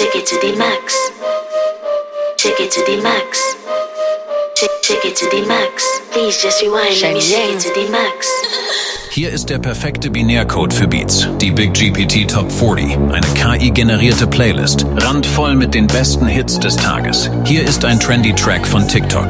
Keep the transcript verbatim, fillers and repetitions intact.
Shake it to the max. Shake it to the max. Shake, shake it to the max. Please just rewind. Let me shake it to the max. Hier ist der perfekte Binärcode für Beats. Die Big G P T Top vierzig. Eine K I-generierte Playlist. Randvoll mit den besten Hits des Tages. Hier ist ein trendy Track von TikTok.